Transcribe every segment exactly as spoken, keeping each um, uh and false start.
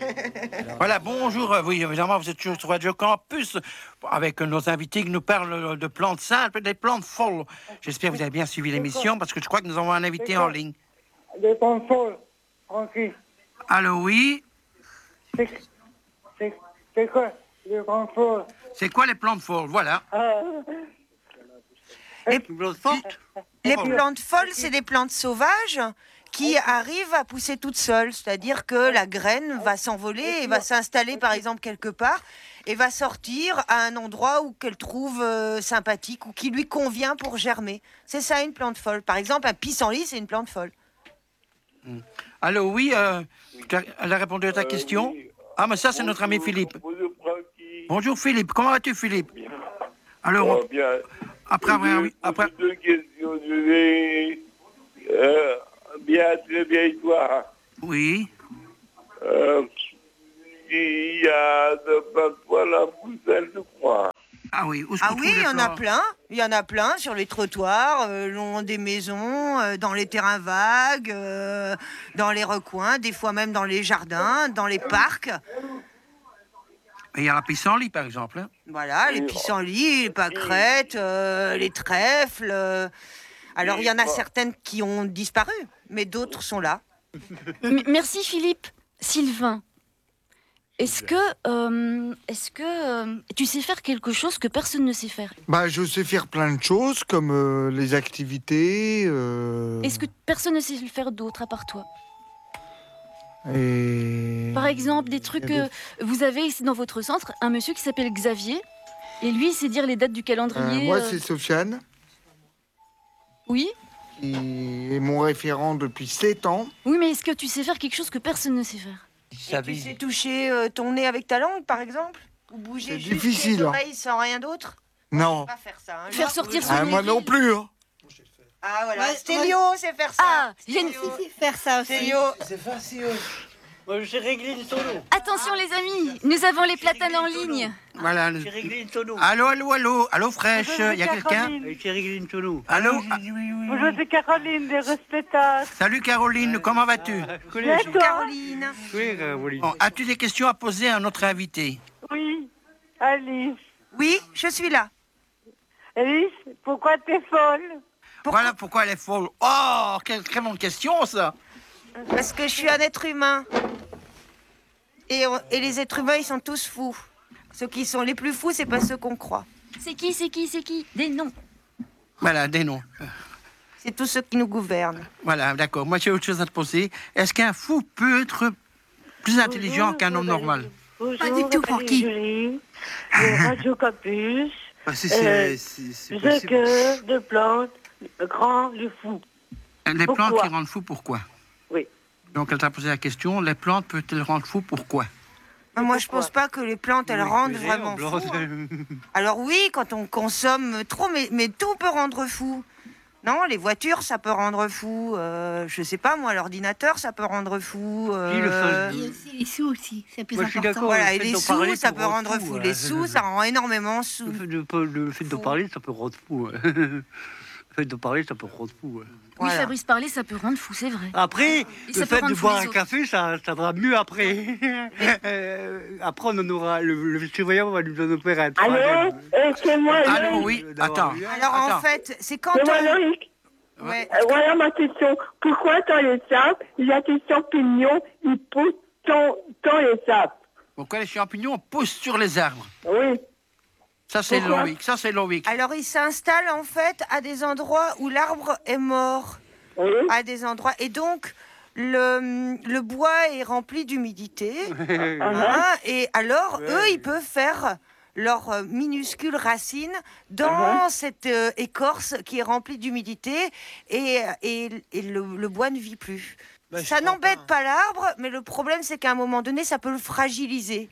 Voilà, bonjour. Oui, évidemment, vous êtes toujours sur Radio Campus avec nos invités qui nous parlent de plantes simples et des plantes folles. J'espère que vous avez bien suivi l'émission parce que je crois que nous avons un invité en ligne. Des plantes folles, tranquille. Allô, oui. C'est, c'est, c'est quoi les plantes folles? C'est quoi les plantes folles? Voilà. Ah. Les, plantes fortes. les plantes folles, c'est des plantes sauvages qui arrivent à pousser toutes seules. C'est-à-dire que la graine va s'envoler et va s'installer par exemple quelque part et va sortir à un endroit où qu'elle trouve euh, sympathique ou qui lui convient pour germer. C'est ça une plante folle. Par exemple, un pissenlit, c'est une plante folle. Mmh. Allô, oui, euh, elle a répondu à ta Euh, question. oui. Ah, mais ça, c'est Bonjour, notre ami Philippe. Bonjour, Francky. Bonjour Philippe, comment vas-tu Philippe? Bien. Alors, Oh, bien. après avoir... Je oui, après... pose deux questions. Je vais... Euh, bien, très bien, et toi? Oui. Euh, il y a de parfois la pousselle, je crois. Ah oui, où est-ce Ah qu'on oui, trouve il y les en a plantes? plein. Il y en a plein sur les trottoirs, euh, le long des maisons, euh, dans les terrains vagues, euh, dans les recoins, des fois même dans les jardins, dans les parcs. Et il y a la pissenlit, par exemple. Hein. Voilà, les pissenlits, les pâquerettes, euh, les trèfles. euh. Alors, il y en a certaines qui ont disparu, mais d'autres sont là. M- Merci Philippe. Sylvain, est-ce que, euh, est-ce que euh, tu sais faire quelque chose que personne ne sait faire? Bah, je sais faire plein de choses, comme euh, les activités. Euh, Est-ce que personne ne sait le faire d'autre à part toi? et... Par exemple, des trucs Il y a que vous avez ici dans votre centre, un monsieur qui s'appelle Xavier, et lui, il sait dire les dates du Euh, calendrier. moi, euh, c'est Sofiane, Oui, qui est mon référent depuis sept ans. oui, mais est-ce que tu sais faire quelque chose que personne ne sait faire? Et tu sais toucher euh, ton nez avec ta langue, par exemple? Ou bouger C'est juste difficile, les hein. oreilles sans rien d'autre? Non. Pas faire ça. hein. Faire Moi, sortir oui. son Ah, moi nez. non plus. Hein. Ah voilà, Ouais, Stélio, c'est faire ça. Ah, il y a une- Stélio. faire ça aussi. Stélio. C'est facile. Moi, j'ai réglé le tonneau. Attention les amis, nous avons les platanes en ligne. Voilà. J'ai réglé le tonneau. Allô, allô, allô, allô, fraîche, il y a quelqu'un? J'ai réglé le tonneau. Allô? Ah, Bonjour, c'est Caroline des Respectables. Salut Caroline, comment vas-tu? Bonjour Caroline. Oui, Caroline. Bon, as-tu des questions à poser à notre invité? Oui, Alice. Oui, je suis là. Alice, pourquoi t'es folle? Voilà pourquoi elle est folle. Oh, quelle très bonne question ça. Parce que je suis un être humain. Et, on- et les êtres humains, ils sont tous fous. Ceux qui sont les plus fous, c'est pas ceux qu'on croit. C'est qui, c'est qui, c'est qui? Des noms. Voilà, des noms. C'est tous ceux qui nous gouvernent. Voilà, d'accord. Moi, j'ai autre chose à te poser. Est-ce qu'un fou peut être plus intelligent qu'un homme normal? Bonjour, Pas du tout, Valérie Francky. Julie, de Radio Campus. Ah, c'est, Euh, c'est, c'est, c'est The possible. cœur de plante, le grand, le fou. Les Pourquoi? plantes qui rendent fou, pourquoi? Oui. Donc, elle t'a posé la question, les plantes peuvent-elles rendre fou, pourquoi? Mais moi, je pense pas que les plantes, elles rendent Oui, vraiment blanc, fou. hein. Alors oui, quand on consomme trop, mais, mais tout peut rendre fou. Non, les voitures, ça peut rendre fou. Euh, je sais pas, moi, l'ordinateur, ça peut rendre fou. euh, Qui le fait? Et aussi les sous aussi, c'est plus Moi, je suis important. d'accord. Voilà, le et fait les d'en sous, parler, ça ça peut rend rendre fou, fou. hein. Les sous, ça rend énormément sous. Le fait de, le fait de Fou. parler, ça peut rendre fou. hein. Le fait de parler, ça peut rendre fou. hein. Voilà. Oui, Fabrice, parler, ça peut rendre fou, c'est vrai. Après, Et le ça peut fait rendre de fou boire les un autres. café, ça, ça va mieux après. Euh, après, on en aura, le, le surveillant va nous en faire un Allô, troisième. euh, c'est moi, Allô, Loïc. oui, D'avoir attends. eu un- Alors Attends. en fait, c'est quand C'est moi, on... Loïc. Ouais. Euh, voilà ma question. Pourquoi dans les sapes, il y a des champignons, ils poussent dans, dans les sapes? Pourquoi les champignons poussent sur les arbres? Oui. Ça, c'est Pourquoi? logique. Ça, c'est logique. Alors il s'installe en fait à des endroits où l'arbre est mort. Oui. À des endroits. Et donc, le, le bois est rempli d'humidité. hein, et alors, eux, ils peuvent faire leurs euh, minuscules racines dans cette euh, écorce qui est remplie d'humidité et, et, et le, le bois ne vit plus. Bah, je ça crois n'embête pas. pas, l'arbre, mais le problème, c'est qu'à un moment donné, ça peut le fragiliser.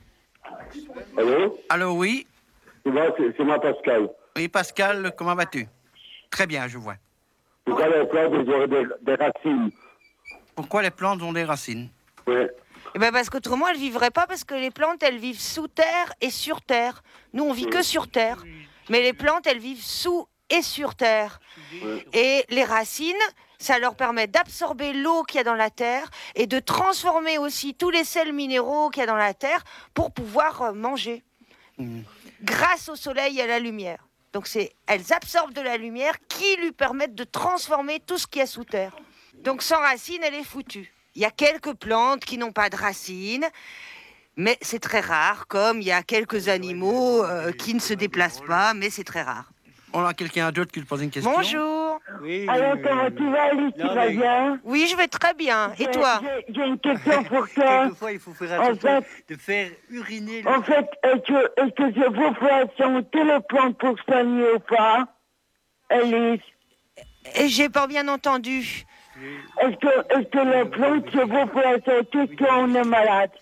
Allô? Allô, oui. C'est moi, c'est, c'est moi, Pascal. Oui, Pascal, comment vas-tu? Très bien, je vois. Pourquoi les plantes, elles auraient des, des racines? Pourquoi les plantes ont des racines? Oui. Eh ben parce qu'autrement, elles ne vivraient pas, parce que les plantes, elles vivent sous terre et sur terre. Nous, on vit que sur terre. Mais les plantes, elles vivent sous et sur terre. Et les racines, Ça leur permet d'absorber l'eau qu'il y a dans la terre et de transformer aussi tous les sels minéraux qu'il y a dans la terre pour pouvoir euh, manger. Mmh. Grâce au soleil et à la lumière. Donc c'est, elles absorbent de la lumière qui lui permettent de transformer tout ce qu'il y a sous terre. Donc sans racines, elle est foutue. Il y a quelques plantes qui n'ont pas de racines, mais c'est très rare, comme il y a quelques animaux euh, qui ne se déplacent pas, mais c'est très rare. On a quelqu'un d'autre qui lui pose une question. Bonjour. Oui, Alors, mais- comment tu vas, Alice? Tu Non, vas mais- bien? Oui, je vais très bien. Et J'ai- toi? j'ai- J'ai une question pour toi. Quelquefois, il faut faire En attention fait- de faire uriner le... En fait, est-ce que, est-ce que je vous fais santé le plan pour soigner ou pas? Alice, Et j'ai pas bien entendu. est-ce que, est-ce que le plan se vous fait santé quand on est malade?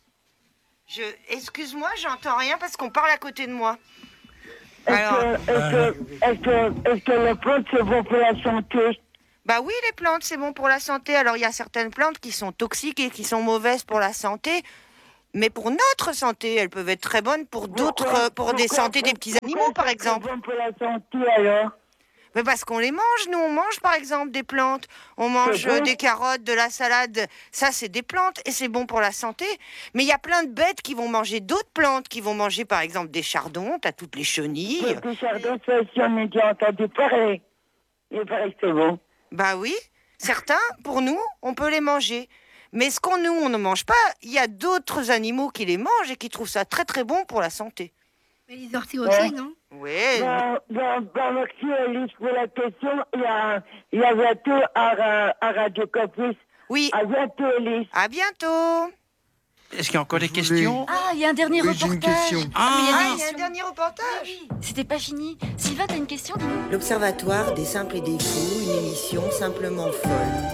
Je... Excuse-moi, j'entends rien parce qu'on parle à côté de moi. Est-ce Alors, que, est-ce que, est-ce que, est-ce que le plan se vous fait la santé? bah oui, les plantes, c'est bon pour la santé. Alors, il y a certaines plantes qui sont toxiques et qui sont mauvaises pour la santé. Mais pour notre santé, elles peuvent être très bonnes pour d'autres, Pourquoi- euh, pour des pourquoi- santé des petits pourquoi animaux, par c'est exemple. bon pour la santé, alors? Mais parce qu'on les mange, nous, on mange par exemple des plantes. On mange C'est bon. euh, des carottes, de la salade. Ça, c'est des plantes et c'est bon pour la santé. Mais il y a plein de bêtes qui vont manger d'autres plantes, qui vont manger par exemple des chardons, t'as toutes les chenilles. Le chardon, ça aussi, on a déjà entendu parler. Il paraît que c'est bon. Bah oui, certains, pour nous, on peut les manger. Mais ce qu'on nous, on ne mange pas, il y a d'autres animaux qui les mangent et qui trouvent ça très très bon pour la santé. Mais les orties aussi, Ouais. non? Oui. Bon, bon, bon, merci Alice pour la question. Il y a, il y a bientôt à, Ra- à Radio Campus. Oui. À bientôt Alice. À bientôt. Est-ce qu'il y a encore des Je voulais- questions? Ah, il y a un dernier Oui, j'ai une reportage. question. Ah, mais il y a Ah, des il y a un questions. dernier reportage. Oui, c'était pas fini. Sylvain, t'as une question, dis-nous. L'Observatoire des simples et des fous, une émission simplement folle.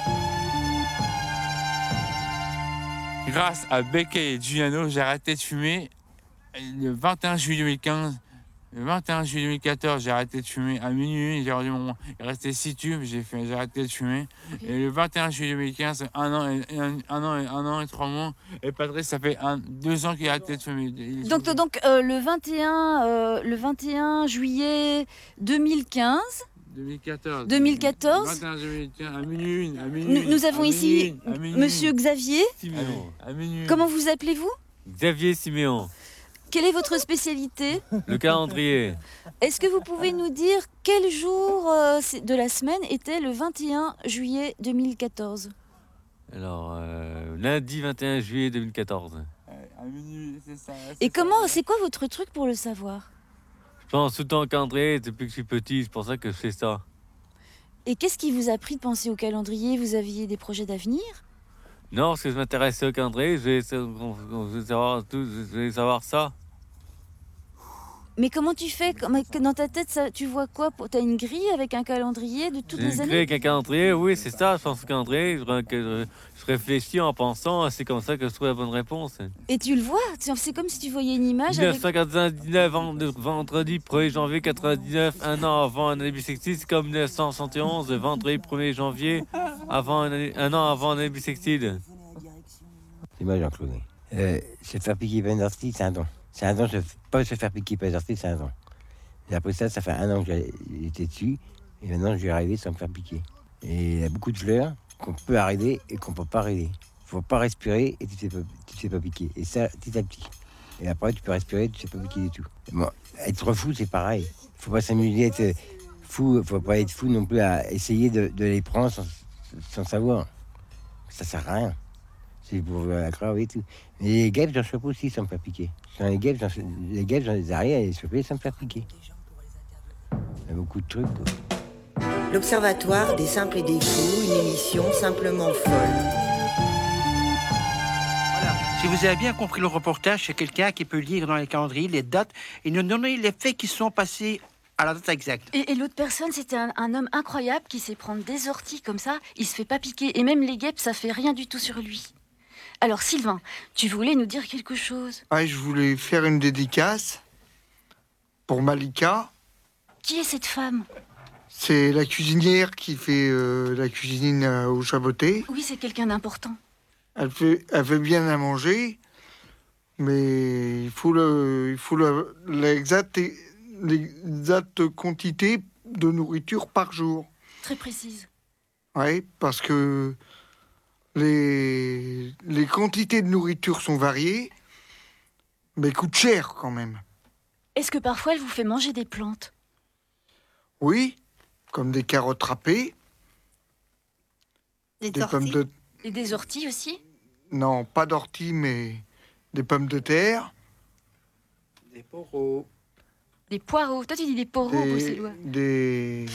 Grâce à Becquet et Giuliano, j'ai arrêté de fumer le vingt et un juillet deux mille quinze. Le vingt et un juillet deux mille quatorze, j'ai arrêté de fumer à minuit. J'ai rendu mon... Il restait six tubes, j'ai, fait... j'ai arrêté de fumer. Et le vingt et un juillet deux mille quinze, un an et, un, un an et, un an et trois mois. Et Patrice, ça fait un, deux ans qu'il a arrêté de fumer. Il- Donc, donc euh, le, vingt et un, euh, le vingt et un juillet deux mille quinze, deux mille quatorze. deux mille quatorze. vingt et un juillet deux mille quinze, à minuit. À minuit nous, nous avons à ici minuit, à minuit. Monsieur Xavier. Siméon, à minuit. Comment vous appelez-vous? Xavier Siméon, Quelle est votre spécialité? le calendrier. Est-ce que vous pouvez nous dire quel jour euh, c'est- de la semaine était le vingt et un juillet deux mille quatorze? Alors, euh, lundi vingt et un juillet deux mille quatorze. À minuit, c'est ça. Et comment, c'est quoi votre truc pour le savoir? Je pense tout le temps au calendrier depuis que je suis petit, c'est pour ça que je fais ça. Et qu'est-ce qui vous a pris de penser au calendrier? Vous aviez des projets d'avenir? Non, parce que je m'intéressais au calendrier, je voulais sa- je voulais savoir, tout, je voulais savoir ça. Mais comment tu fais? Comment- Dans ta tête, ça, tu vois quoi? T'as une grille avec un calendrier de toutes J'ai les créé années? avec un calendrier, oui, c'est ça, je pense au calendrier, je, que je, je réfléchis en pensant, c'est comme ça que je trouve la bonne réponse. Et tu le vois? Tu- C'est comme si tu voyais une image avec... mille neuf cent quatre-vingt-dix-neuf, vend- de- vendredi premier janvier quatre-vingt-dix-neuf, un an avant un année bissextile, c'est comme mille neuf cent soixante et onze, vendredi premier janvier, avant un, année- un an avant un année bissextile. C'est moi Jean-Claude. Euh, se faire piquer par une ortie, c'est un don. C'est un don, se- pas se faire piquer par une ortie, c'est un don. Et après ça, ça fait un an que j'ai- j'étais dessus, et maintenant je vais arriver sans me faire piquer. Et il y a beaucoup de fleurs qu'on peut arriver et qu'on peut pas arriver. Faut pas respirer et tu ne sais pas, tu te fais pas piquer. Et ça, petit à petit. Et après, tu peux respirer, tu ne sais pas piquer du tout. Bon, être fou, c'est pareil. Faut pas s'amuser à être fou, faut pas être fou non plus à essayer de, de les prendre sans, sans savoir. Ça sert à rien. C'est pour la crave et tout. Mais les guêpes, j'en chope aussi sans me faire piquer. Dans les guêpes, j'en, les guêpes, j'en les arrière à les choper sans me faire piquer. Il y a beaucoup de trucs, quoi. L'Observatoire des simples et des fous, une émission simplement folle. Si vous avez bien compris le reportage, c'est quelqu'un qui peut lire dans les calendriers les dates et nous donner les faits qui sont passés à la date exacte. Et, et l'autre personne, c'était un, un homme incroyable qui sait prendre des orties comme ça, il se fait pas piquer. Et même les guêpes, ça fait rien du tout sur lui. Alors Sylvain, tu voulais nous dire quelque chose? Ouais, je voulais faire une dédicace pour Malika. Qui est cette femme? C'est la cuisinière qui fait euh, la cuisine euh, au Chaboté. Oui, c'est quelqu'un d'important. Elle fait, elle fait bien à manger, mais il faut le, il faut le, l'exacte, l'exacte quantité de nourriture par jour. Très précise. Oui, parce que les, les quantités de nourriture sont variées, mais coûtent cher quand même. Est-ce que parfois elle vous fait manger des plantes? Oui, comme des carottes râpées, Des des orties. pommes de... Et des orties aussi? Non, pas d'ortie, mais des pommes de terre, Des poros. Des poireaux. Toi tu dis des poros, des, bruxellois. des,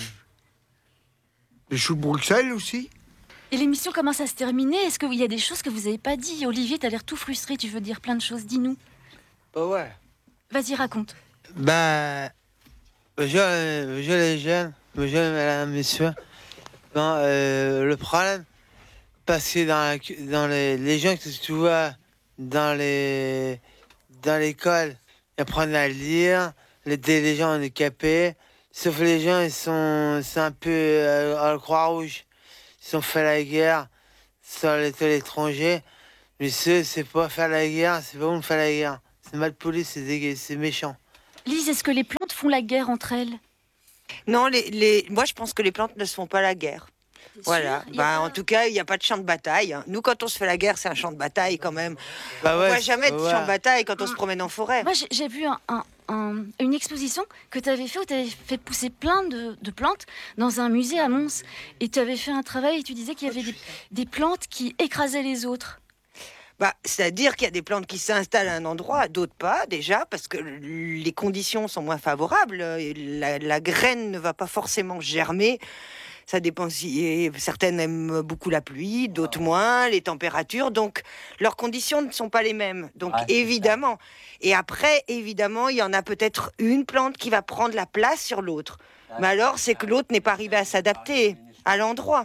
des choux de Bruxelles aussi. Et l'émission commence à se terminer. Est-ce qu'il y a des choses que vous n'avez pas dit? Olivier, t'as l'air tout frustré, tu veux dire plein de choses. Dis-nous. Bah ouais. Vas-y, raconte. Ben, bonjour, euh, bonjour les jeunes, bonjour mesdames, messieurs. Ben, euh, le problème, parce que dans, la, cu- dans les, les gens que tu vois dans les dans l'école, ils apprennent à lire, les, les gens handicapés, sauf les gens, ils sont, c'est un peu euh, à la Croix-Rouge. Ils ont fait la guerre sur l'étranger. Mais ceux, c'est pas faire la guerre, c'est pas bon de faire la guerre. C'est mal poli, c'est dégueu, c'est méchant. Lise, est-ce que les plantes font la guerre entre elles? Non, les, les... moi je pense que les plantes ne se font pas la guerre. T'es Voilà. sûr? Il y a Bah, pas- En tout cas, il n'y a pas de champ de bataille. hein. Nous, quand on se fait la guerre, c'est un champ de bataille quand même. Bah On ouais, voit jamais de ouais. champ de bataille quand on se promène en forêt. Moi, j'ai- j'ai vu un- un- un- une exposition que tu avais fait où tu avais fait pousser plein de, de plantes dans un musée à Mons. Et tu avais fait un travail et tu disais qu'il y avait des, des plantes qui écrasaient les autres. Bah, c'est-à-dire qu'il y a des plantes qui s'installent à un endroit, d'autres pas, déjà, parce que les conditions sont moins favorables. Et La, la graine ne va pas forcément germer. Ça dépend si et certaines aiment beaucoup la pluie, d'autres moins, les températures. Donc, leurs conditions ne sont pas les mêmes. Donc, Ouais, c'est évidemment. Et après, évidemment, il y en a peut-être une plante qui va prendre la place sur l'autre. Mais alors, c'est que l'autre n'est pas arrivé à s'adapter à l'endroit.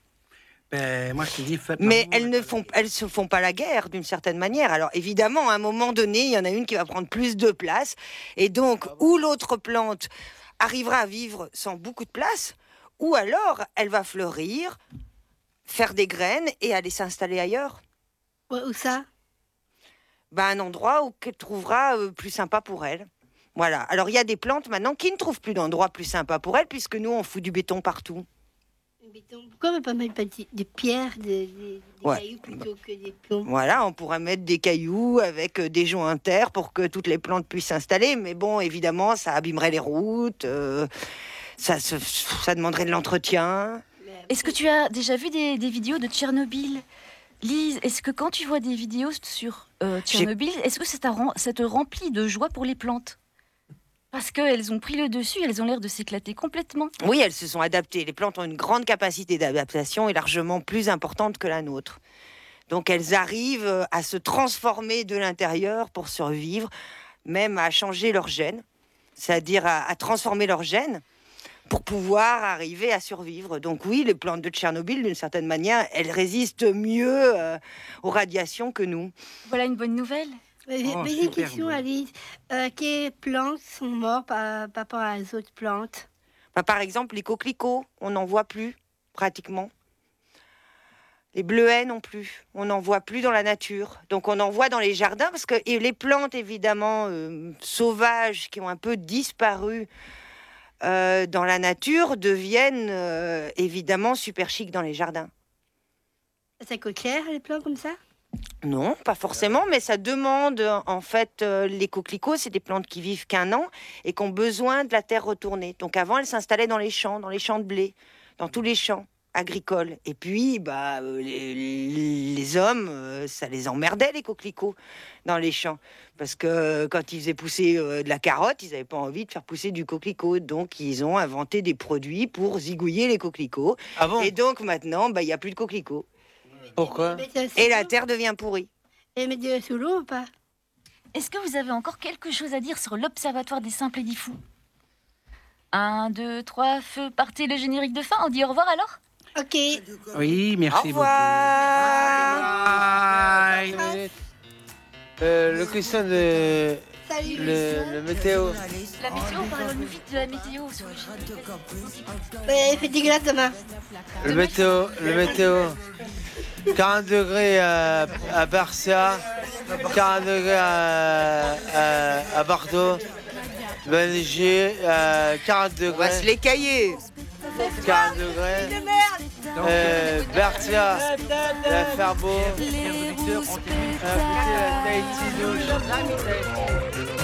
Ben, moi, je te dis, faites Mais l'amour elles avec ne la font, vie. elles se font pas la guerre d'une certaine manière. Alors évidemment, à un moment donné, il y en a une qui va prendre plus de place, et donc ou l'autre plante arrivera à vivre sans beaucoup de place, ou alors elle va fleurir, faire des graines et aller s'installer ailleurs. Ouais, où ça? Ben, un endroit où qu'elle trouvera euh, plus sympa pour elle. Voilà. Alors il y a des plantes maintenant qui ne trouvent plus d'endroit plus sympa pour elles, puisque nous on fout du béton partout. Béton. Pourquoi on ne pas mettre pas des, des pierres, des, des- des Ouais. cailloux plutôt que des plombs? Voilà, on pourrait mettre des cailloux avec euh, des joints inter pour que toutes les plantes puissent s'installer. Mais bon, évidemment, ça abîmerait les routes, euh, ça, se- ça demanderait de l'entretien. Est-ce que tu as déjà vu des, des vidéos de Tchernobyl? Lise, est-ce que quand tu vois des vidéos sur euh, Tchernobyl, est-ce que ça, t'a rem- ça te remplit de joie pour les plantes? Parce qu'elles ont pris le dessus, elles ont l'air de s'éclater complètement. Oui, elles se sont adaptées. Les plantes ont une grande capacité d'adaptation et largement plus importante que la nôtre. Donc elles arrivent euh, à se transformer de l'intérieur pour survivre, même à changer leurs gènes, c'est-à-dire à, à transformer leurs gènes pour pouvoir arriver à survivre. Donc oui, les plantes de Tchernobyl, d'une certaine manière, elles résistent mieux euh, aux radiations que nous. Voilà une bonne nouvelle. Mais, Oh, mais j'ai une super question, beau. Alice. Euh, quelles plantes sont mortes par, par rapport à les autres plantes? Bah, par exemple, les coquelicots, on n'en voit plus, pratiquement. Les bleuets non plus, on n'en voit plus dans la nature. Donc on en voit dans les jardins, parce que et les plantes, évidemment, euh, sauvages, qui ont un peu disparu euh, dans la nature, deviennent euh, évidemment super chic dans les jardins. Ça coûte cher, les plantes comme ça? Non, pas forcément, mais ça demande, en fait, euh, les coquelicots, c'est des plantes qui vivent qu'un an et qui ont besoin de la terre retournée. Donc avant, elles s'installaient dans les champs, dans les champs de blé, dans tous les champs agricoles. Et puis, bah, euh, les, les hommes, euh, ça les emmerdait, les coquelicots, dans les champs. Parce que euh, quand ils faisaient pousser euh, de la carotte, ils n'avaient pas envie de faire pousser du coquelicot. Donc, ils ont inventé des produits pour zigouiller les coquelicots. Ah bon? Et donc, maintenant, bah, il n'y a plus de coquelicots. Pourquoi? Et la terre devient pourrie. Et mettre de sous l'eau ou pas? Est-ce que vous avez encore quelque chose à dire sur l'Observatoire des simples et des fous? Un, deux, trois, feu, partez le générique de fin. On dit au revoir alors? Ok. Oui, merci Au revoir. beaucoup. Bye. Euh, le question de Salut. le, le météo. La météo, parle-nous vite de la météo. Ouais, il fait dégueulasse demain. Le météo, le météo. quarante degrés à, à Barça, quarante degrés à, à, à Bordeaux, Belgique, euh, quarante On va se degrés, les cailler. quarante degrés, euh, Bertia, la faire beau, euh, écoutez la Tahiti douche.